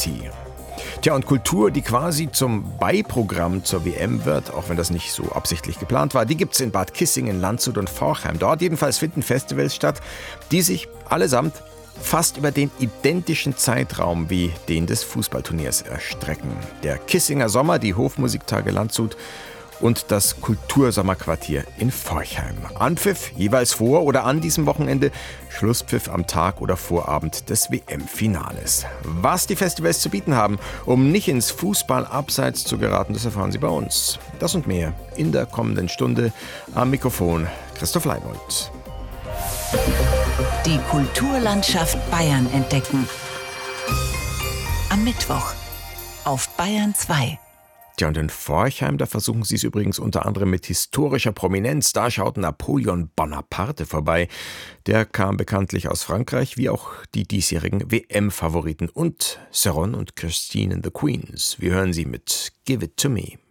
Party. Tja, und Kultur, die quasi zum Beiprogramm zur WM wird, auch wenn das nicht so absichtlich geplant war, die gibt's in Bad Kissingen, Landshut und Forchheim. Dort jedenfalls finden Festivals statt, die sich allesamt fast über den identischen Zeitraum wie den des Fußballturniers erstrecken. Der Kissinger Sommer, die Hofmusiktage Landshut und das Kultursommerquartier in Forchheim. Anpfiff jeweils vor oder an diesem Wochenende, Schlusspfiff am Tag oder Vorabend des WM-Finales. Was die Festivals zu bieten haben, um nicht ins Fußballabseits zu geraten, das erfahren Sie bei uns. Das und mehr in der kommenden Stunde. Am Mikrofon Christoph Leibold. Die Kulturlandschaft Bayern entdecken. Am Mittwoch auf Bayern 2. Tja, und in Forchheim, da versuchen sie es übrigens unter anderem mit historischer Prominenz. Da schaut Napoleon Bonaparte vorbei. Der kam bekanntlich aus Frankreich, wie auch die diesjährigen WM-Favoriten und Serron und Christine and the Queens. Wir hören sie mit Give It To Me.